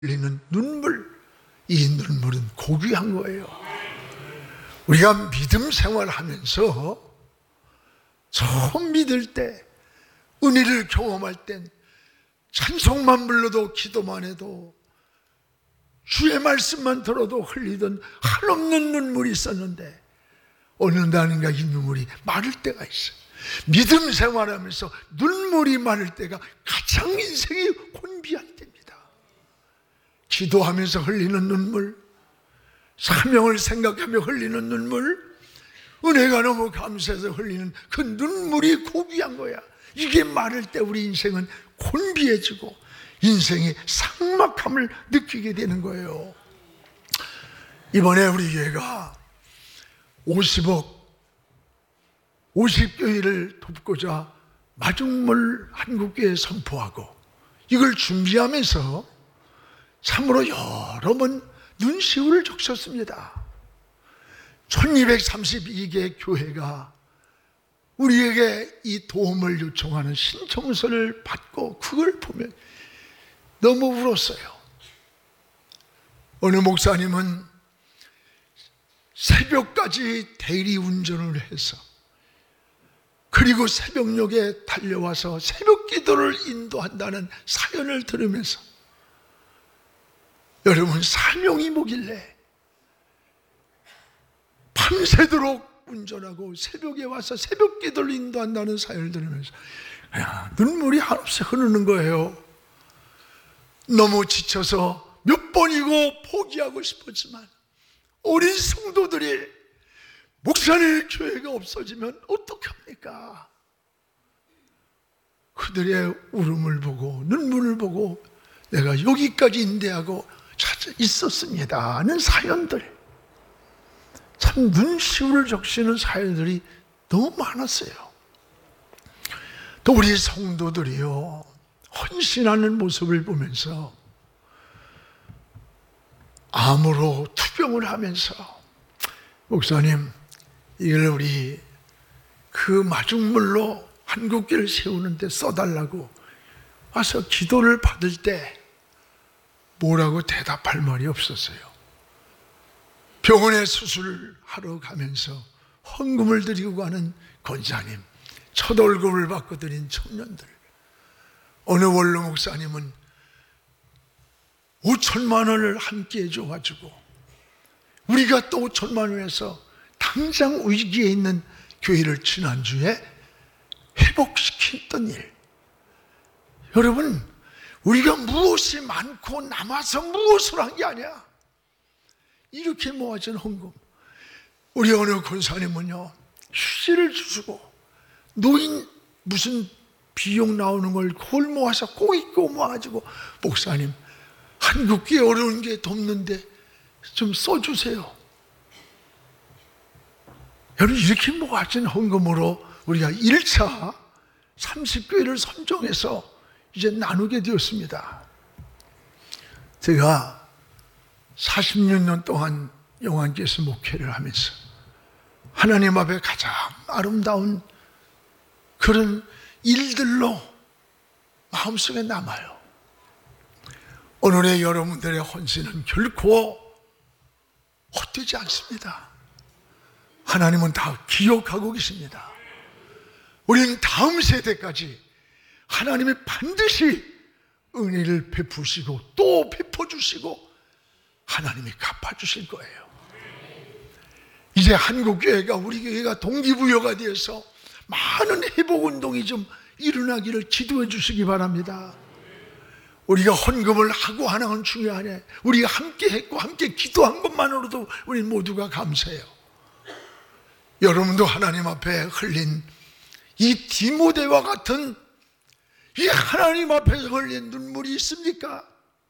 흘리는 눈물, 이 눈물은 고귀한 거예요. 우리가 믿음 생활하면서 처음 믿을 때, 은혜를 경험할 땐 찬송만 불러도 기도만 해도 주의 말씀만 들어도 흘리던 한없는 눈물이 있었는데 어느 날인가 이 눈물이 마를 때가 있어요. 믿음 생활하면서 눈물이 마를 때가 가장 인생이 곤비할 때입니다. 기도하면서 흘리는 눈물, 사명을 생각하며 흘리는 눈물, 은혜가 너무 감사해서 흘리는 그 눈물이 고귀한 거야. 이게 마를 때 우리 인생은 곤비해지고 인생의 삭막함을 느끼게 되는 거예요. 이번에 우리 교회가 50교회를 돕고자 마중물 한국교회 선포하고 이걸 준비하면서 참으로 여러 번 눈시울을 적셨습니다. 1232개 교회가 우리에게 이 도움을 요청하는 신청서를 받고 그걸 보면 너무 울었어요. 어느 목사님은 새벽까지 대리운전을 해서 그리고 새벽녘에 달려와서 새벽 기도를 인도한다는 사연을 들으면서 여러분, 사명이 뭐길래 밤새도록 운전하고 새벽에 와서 새벽 기도를 인도한다는 사연을 들으면서 눈물이 한없이 흐르는 거예요. 너무 지쳐서 몇 번이고 포기하고 싶었지만 어린 성도들이 목사님 교회가 없어지면 어떡합니까? 그들의 울음을 보고 눈물을 보고 내가 여기까지 인대하고 찾아 있었습니다 하는 사연들, 참 눈시울을 적시는 사연들이 너무 많았어요. 또 우리 성도들이요, 헌신하는 모습을 보면서 암으로 투병을 하면서 목사님, 이걸 우리 그 마중물로 한국교회를 세우는데 써달라고 와서 기도를 받을 때 뭐라고 대답할 말이 없었어요. 병원에 수술하러 가면서 헌금을 드리고 가는 권사님, 첫 월급을 받고 드린 청년들, 어느 원로 목사님은 5천만 원을 함께 해줘가지고 우리가 또 5천만 원에서 당장 위기에 있는 교회를 지난주에 회복시켰던 일. 여러분, 우리가 무엇이 많고 남아서 무엇을 한 게 아니야. 이렇게 모아진 헌금. 우리 어느 권사님은요, 휴지를 주시고 노인 무슨 비용 나오는 걸 그걸 모아서 꼭 입고 모아가지고 목사님, 한국교회 어려운 게 돕는데 좀 써주세요. 여러분, 이렇게 모아진 헌금으로 우리가 1차 30교회를 선정해서 이제 나누게 되었습니다. 제가 46년 동안 영안교회에서 목회를 하면서 하나님 앞에 가장 아름다운 그런 일들로 마음속에 남아요. 오늘의 여러분들의 헌신은 결코 헛되지 않습니다. 하나님은 다 기억하고 계십니다. 우리는 다음 세대까지 하나님이 반드시 은혜를 베푸시고 또 베풀어주시고 하나님이 갚아주실 거예요. 이제 한국교회가, 우리 교회가 동기부여가 되어서 많은 회복운동이 좀 일어나기를 기도해 주시기 바랍니다. 우리가 헌금을 하고 하는 건 중요하네. 우리가 함께 했고 함께 기도한 것만으로도 우리 모두가 감사해요. 여러분도 하나님 앞에 흘린 이 디모데와 같은 이 하나님 앞에서 흘린 눈물이 있습니까?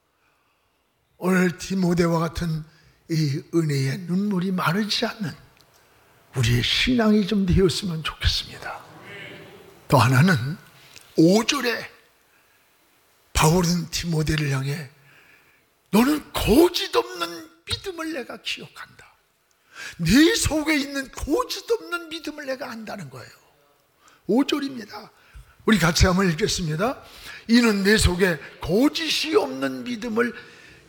오늘 디모데와 같은 이 은혜의 눈물이 마르지 않는 우리의 신앙이 좀 되었으면 좋겠습니다. 또 하나는 5절에 바울은 디모데를 향해 너는 거짓 없는 믿음을 내가 기억한다. 네 속에 있는 거짓 없는 믿음을 내가 안다는 거예요. 5절입니다. 우리 같이 한번 읽겠습니다. 이는 내 속에 거짓이 없는 믿음을